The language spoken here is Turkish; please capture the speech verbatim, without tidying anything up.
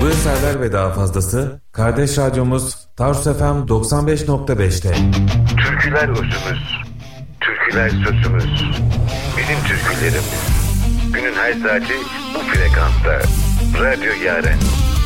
Bu eserler ve daha fazlası kardeş radyomuz Tarsus F M doksan beş nokta beş'te. Türküler özümüz, türküler sözümüz, bizim türkülerimiz. Günün her saati bu frekansta. Radyo Yaren.